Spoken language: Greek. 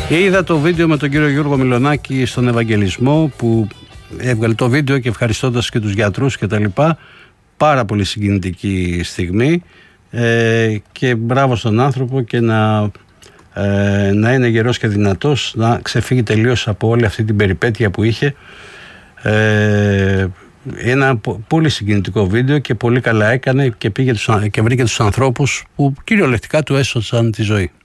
Είδα το βίντεο με τον κύριο Γιώργο Μιλονάκη στον Ευαγγελισμό που έβγαλε το βίντεο και ευχαριστώντας και τους γιατρούς και τα λοιπά. Πάρα πολύ συγκινητική στιγμή και μπράβο στον άνθρωπο και να είναι γερός και δυνατός να ξεφύγει τελείως από όλη αυτή την περιπέτεια που είχε. Ένα πολύ συγκινητικό βίντεο και πολύ καλά έκανε και πήγε και βρήκε τους ανθρώπους που κυριολεκτικά του έσωσαν τη ζωή.